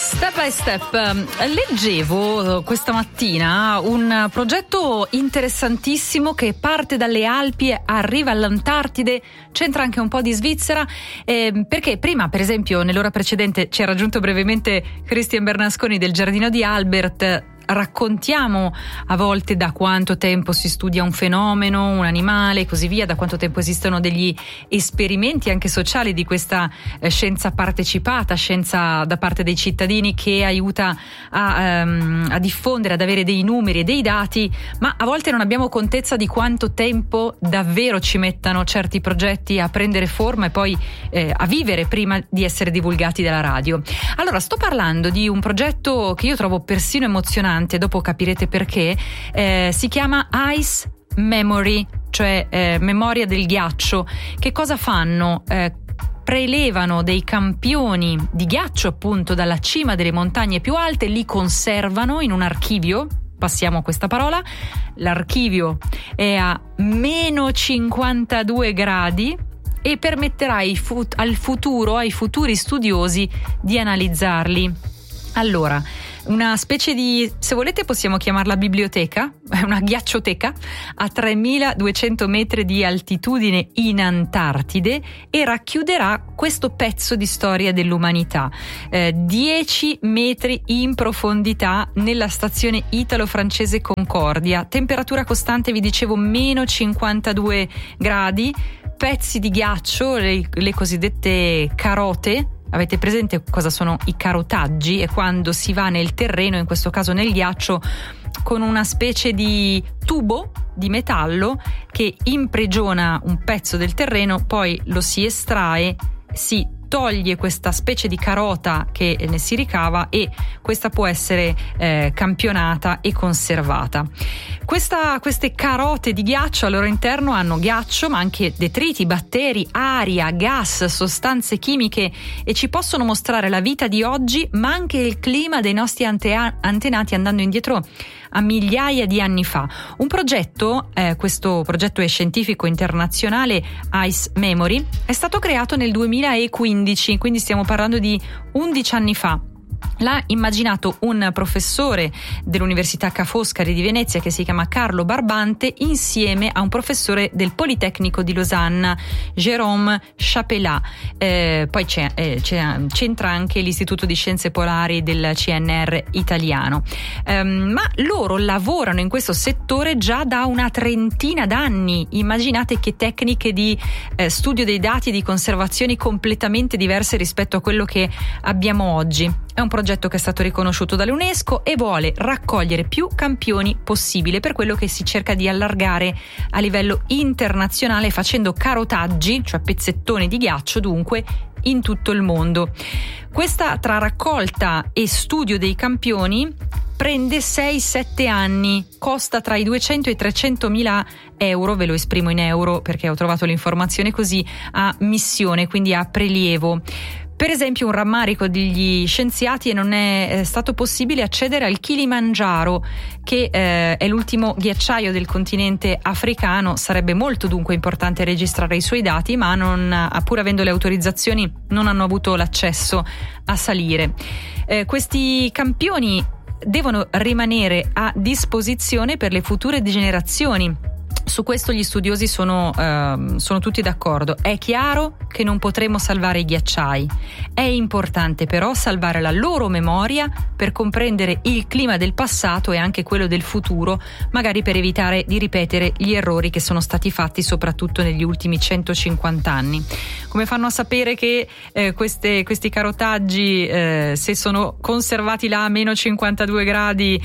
Step by Step, leggevo questa mattina un progetto interessantissimo che parte dalle Alpi, arriva all'Antartide, c'entra anche un po' di Svizzera, perché prima, per esempio, nell'ora precedente ci ha raggiunto brevemente Christian Bernasconi del Giardino di Albert. Raccontiamo a volte da quanto tempo si studia un fenomeno, un animale e così via, da quanto tempo esistono degli esperimenti anche sociali di questa scienza partecipata, scienza da parte dei cittadini che aiuta a diffondere, ad avere dei numeri e dei dati, ma a volte non abbiamo contezza di quanto tempo davvero ci mettano certi progetti a prendere forma e poi a vivere prima di essere divulgati dalla radio. Allora, sto parlando di un progetto che io trovo persino emozionante, dopo capirete perché. Si chiama Ice Memory, cioè memoria del ghiaccio. Che cosa fanno? Prelevano dei campioni di ghiaccio appunto dalla cima delle montagne più alte, li conservano in un archivio. Passiamo questa parola. L'archivio è a meno 52 gradi e permetterà ai futuri studiosi di analizzarli. Allora, una specie di, se volete possiamo chiamarla biblioteca, una ghiaccioteca a 3200 metri di altitudine in Antartide, e racchiuderà questo pezzo di storia dell'umanità. 10 metri in profondità nella stazione italo-francese Concordia, temperatura costante, vi dicevo, meno 52 gradi, pezzi di ghiaccio, le cosiddette carote. Avete presente cosa sono i carotaggi? È quando si va nel terreno, in questo caso nel ghiaccio, con una specie di tubo di metallo che imprigiona un pezzo del terreno, poi lo si estrae, si toglie questa specie di carota che ne si ricava e questa può essere campionata e conservata. Queste carote di ghiaccio al loro interno hanno ghiaccio, ma anche detriti, batteri, aria, gas, sostanze chimiche, e ci possono mostrare la vita di oggi, ma anche il clima dei nostri antenati, andando indietro a migliaia di anni fa. Un progetto, questo progetto è scientifico internazionale, Ice Memory, è stato creato nel 2015, quindi stiamo parlando di 11 anni fa. L'ha immaginato un professore dell'Università Ca' Foscari di Venezia che si chiama Carlo Barbante, insieme a un professore del Politecnico di Losanna, Jérôme Chapelain. Poi c'entra anche l'Istituto di Scienze Polari del CNR italiano. Ma loro lavorano in questo settore già da una trentina d'anni. Immaginate che tecniche di studio dei dati e di conservazione completamente diverse rispetto a quello che abbiamo oggi. È un progetto che è stato riconosciuto dall'UNESCO e vuole raccogliere più campioni possibile, per quello che si cerca di allargare a livello internazionale facendo carotaggi, cioè pezzettoni di ghiaccio dunque, in tutto il mondo. Questa, tra raccolta e studio dei campioni, prende 6-7 anni, costa tra i 200 e i 300 mila euro, ve lo esprimo in euro perché ho trovato l'informazione così, a missione, quindi a prelievo. Per esempio, un rammarico degli scienziati, e non è stato possibile accedere al Kilimangiaro, che è l'ultimo ghiacciaio del continente africano. Sarebbe molto dunque importante registrare i suoi dati, ma pur avendo le autorizzazioni non hanno avuto l'accesso a salire. Questi campioni devono rimanere a disposizione per le future generazioni. Su questo gli studiosi sono tutti d'accordo. È chiaro che non potremo salvare i ghiacciai. È importante però salvare la loro memoria per comprendere il clima del passato e anche quello del futuro, magari per evitare di ripetere gli errori che sono stati fatti soprattutto negli ultimi 150 anni. Come fanno a sapere che questi carotaggi, se sono conservati là a meno 52 gradi,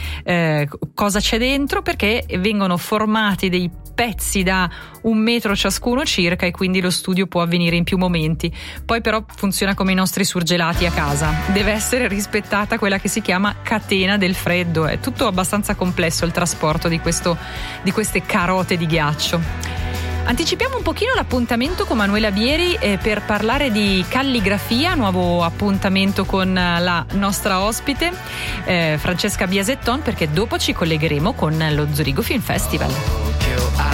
cosa c'è dentro? Perché vengono formati dei pezzi da 1 metro ciascuno circa, e quindi lo studio può avvenire in più momenti. Poi però funziona come i nostri surgelati a casa, deve essere rispettata quella che si chiama catena del freddo. È tutto abbastanza complesso il trasporto di queste carote di ghiaccio. Anticipiamo un pochino l'appuntamento con Manuela Bieri per parlare di calligrafia, nuovo appuntamento con la nostra ospite Francesca Biasetton, perché dopo ci collegheremo con lo Zurigo Film Festival.